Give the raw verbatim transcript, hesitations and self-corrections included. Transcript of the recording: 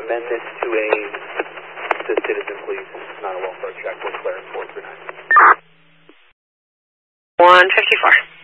amend this to a to citizen, please. Not a welfare check. We're clearing four three nine. one fifty-four.